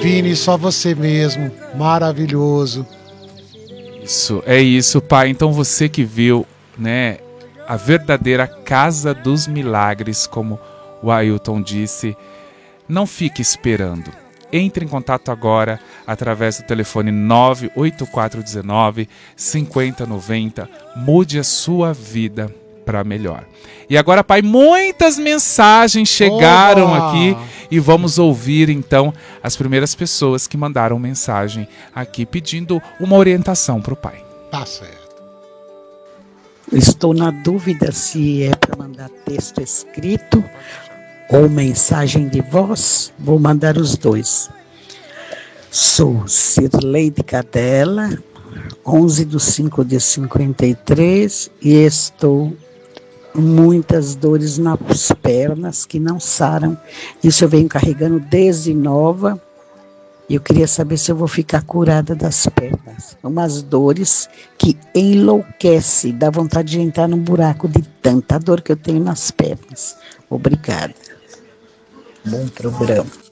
Vini, só você mesmo, maravilhoso. Isso, é isso, Pai. Então você que viu, né, a verdadeira Casa dos Milagres, como o Ailton disse, não fique esperando. Entre em contato agora através do telefone 98419-5090. Mude a sua vida para melhor. E agora, Pai, muitas mensagens chegaram aqui e vamos ouvir então as primeiras pessoas que mandaram mensagem aqui pedindo uma orientação para o Pai. Tá certo. Estou na dúvida se é para mandar texto escrito ou mensagem de voz. Vou mandar os dois. Sou Cirleide Cadela, 11/5/53, e estou com muitas dores nas pernas que não saram. Isso eu venho carregando desde nova. E eu queria saber se eu vou ficar curada das pernas. Umas dores que enlouquece, dá vontade de entrar num buraco de tanta dor que eu tenho nas pernas. Obrigada. Bom programa.